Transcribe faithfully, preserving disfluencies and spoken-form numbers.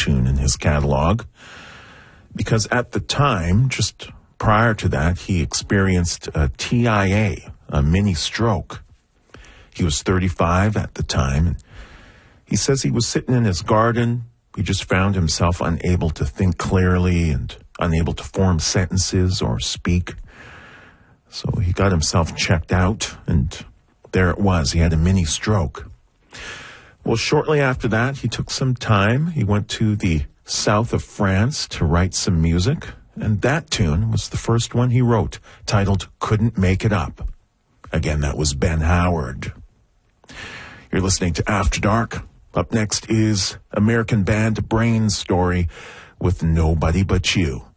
tune in his catalog, because at the time, just prior to that, he experienced a T I A, a mini stroke. He was thirty-five at the time, and he says he was sitting in his garden. He just found himself unable to think clearly and unable to form sentences or speak. So he got himself checked out, and there it was. He had a mini stroke. Well, shortly after that, he took some time. He went to the south of France to write some music, and that tune was the first one he wrote, titled Couldn't Make It Up. Again, that was Ben Howard. You're listening to After Dark. Up next is American band Brain's story with Nobody But You.